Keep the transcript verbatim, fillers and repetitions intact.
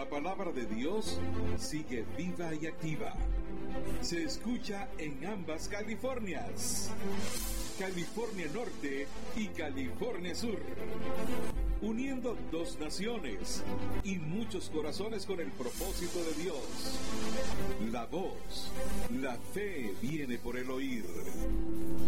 palabra de Dios sigue viva y activa. Se escucha en ambas Californias, California Norte y California Sur, uniendo dos naciones y muchos corazones con el propósito de Dios. La voz, la fe viene por el oír.